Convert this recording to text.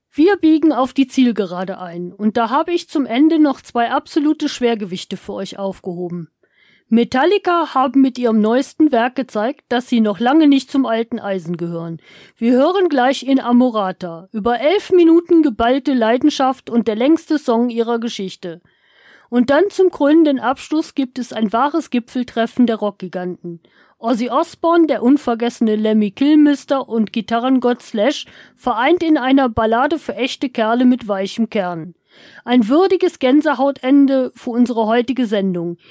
Wir biegen auf die Zielgerade ein und da habe ich zum Ende noch 2 absolute Schwergewichte für euch aufgehoben. Metallica haben mit ihrem neuesten Werk gezeigt, dass sie noch lange nicht zum alten Eisen gehören. Wir hören gleich in Amorata. Über 11 Minuten geballte Leidenschaft und der längste Song ihrer Geschichte. Und dann zum krönenden Abschluss gibt es ein wahres Gipfeltreffen der Rockgiganten. Ozzy Osbourne, der unvergessene Lemmy Kilmister und Gitarrengott Slash vereint in einer Ballade für echte Kerle mit weichem Kern. Ein würdiges Gänsehautende für unsere heutige Sendung.